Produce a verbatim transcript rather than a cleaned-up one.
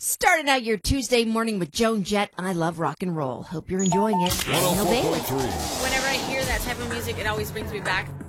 Starting out your Tuesday morning with Joan Jett. I love rock and roll. Hope you're enjoying it. one oh four point three. Whenever I hear that type of music, it always brings me back